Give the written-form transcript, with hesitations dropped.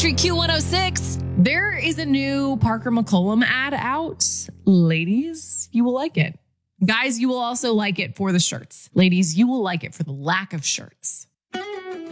Country Q106. There is a new Parker McCollum ad out. Ladies, you will like it. Guys, you will also like it for the shirts. Ladies, you will like it for the lack of shirts.